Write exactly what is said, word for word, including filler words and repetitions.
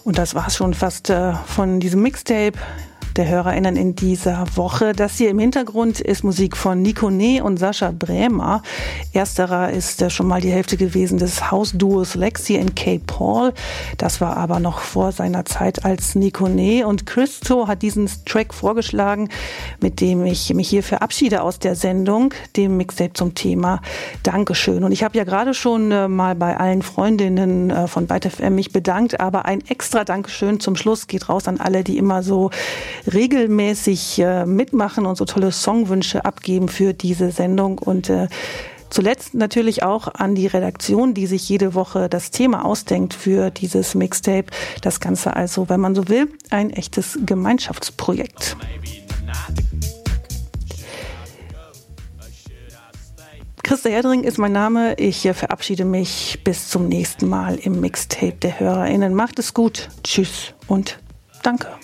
Und das war's schon fast äh, von diesem Mixtape der HörerInnen in dieser Woche. Das hier im Hintergrund ist Musik von Nico Nee und Sascha Brämer. Ersterer ist äh, schon mal die Hälfte gewesen des Hausduos Lexi und K. Paul. Das war aber noch vor seiner Zeit als Nico Nee. Und Christo hat diesen Track vorgeschlagen, mit dem ich mich hier verabschiede aus der Sendung, dem Mixtape zum Thema Dankeschön. Und ich habe ja gerade schon äh, mal bei allen Freundinnen äh, von Byte F M mich bedankt, aber ein extra Dankeschön zum Schluss geht raus an alle, die immer so regelmäßig äh, mitmachen und so tolle Songwünsche abgeben für diese Sendung. Und äh, zuletzt natürlich auch an die Redaktion, die sich jede Woche das Thema ausdenkt für dieses Mixtape. Das Ganze also, wenn man so will, ein echtes Gemeinschaftsprojekt. Christa Herdring ist mein Name. Ich äh, verabschiede mich bis zum nächsten Mal im Mixtape der HörerInnen. Macht es gut. Tschüss und danke.